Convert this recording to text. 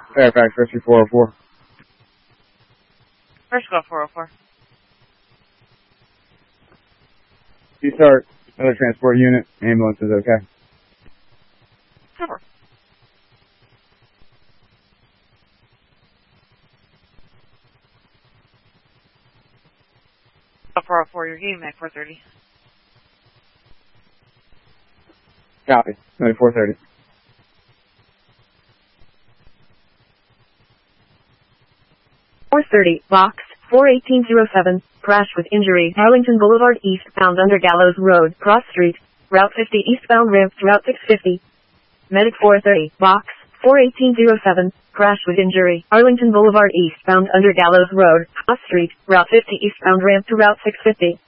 Fairfax, Rescue 404. Rescue 404. You start another transport unit. Ambulance is okay. Cover. 404, you're getting back 430. Copy. 430. Box 41807, crash with injury, Arlington Boulevard eastbound under Gallows Road, Cross Street, Route 50 eastbound ramp to Route 650. Medic 430, box 41807, crash with injury, Arlington Boulevard eastbound under Gallows Road, Cross Street, Route 50 eastbound ramp to Route 650.